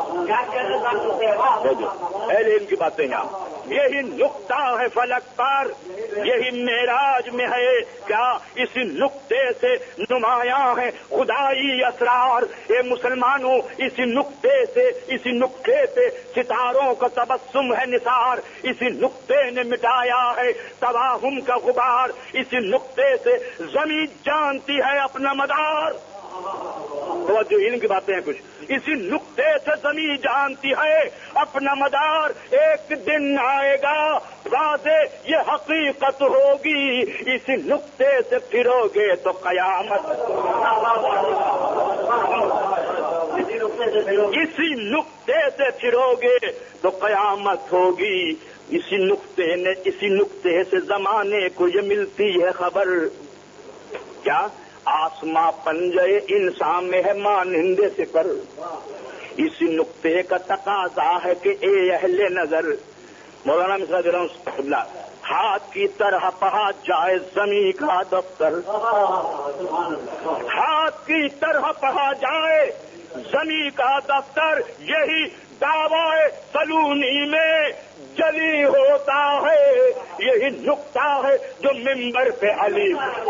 اہل علم کی باتیں ہیں. یہی نقطہ ہے فلک پر, یہی معراج میں ہے. کیا اسی نقطے سے نمایاں ہے خدائی اسرار. اے مسلمانوں, اسی نقطے سے ستاروں کا تبسم ہے نثار. اسی نقطے نے مٹایا ہے توہم کا غبار. اسی نقطے سے زمین جانتی ہے اپنا مدار. تو جو ان کی باتیں ہیں کچھ. اسی نقطے سے زمین جانتی ہے اپنا مدار. ایک دن آئے گا واضح یہ حقیقت ہوگی, اسی نقطے سے پھرو گے تو قیامت. اسی نقطے سے پھرو گے تو قیامت ہوگی. اسی نقطے سے زمانے کو یہ ملتی ہے خبر. کیا آسماں پنجے انسان میں ہے مانند سپر. اسی نقطے کا تقاضا ہے کہ اے اہل نظر, مولانا مصباح الرحمان اللہ, ہاتھ کی طرح پہا جائے زمین کا دفتر. ہاتھ کی طرح پہا جائے زمین کا دفتر. یہی دعوی سلونی میں جلی ہوتا ہے. یہی نقطہ ہے جو منبر پہ علی,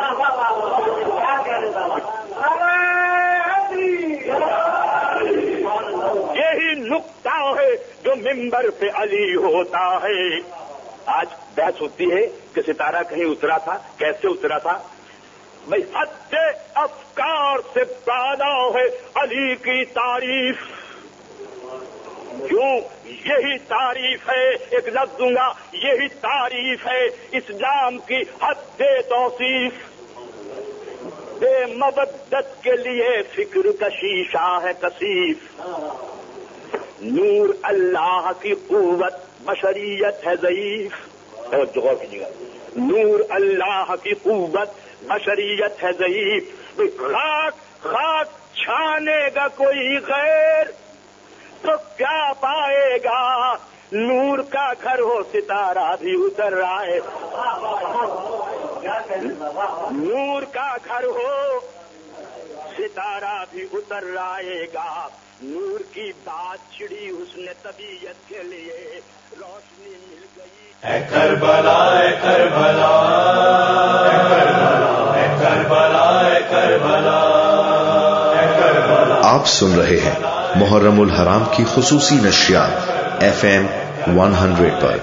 یہی نقطہ ہے جو منبر پہ علی ہوتا ہے. آج بحث ہوتی ہے کہ ستارہ کہیں اترا تھا, کیسے اترا تھا. بھائی حد افکار سے پیدا ہے علی کی تعریف. کیوں؟ یہی تعریف ہے, ایک لفظ دوں گا, یہی تعریف ہے اسلام کی حد توصیف. بے مودت کے لیے فکر کا شیشہ ہے کثیف. نور اللہ کی قوت بشریت ہے ضعیف. غور کیجیے گا, نور اللہ کی قوت بشریت ہے ضعیف. خاک چھانے گا کوئی غیر تو کیا پائے گا. نور کا گھر ہو ستارہ بھی اتر رہا ہے. نور کا گھر ہو ستارہ بھی اتر رہے گا. نور کی بات چھڑی اس نے طبیعت کے لیے, روشنی مل گئی. اے کربلا اے کربلا اے کربلا اے کربلا اے کربلا اے کربلا. آپ سن رہے ہیں محرم الحرام کی خصوصی نشریات FM 100 پر.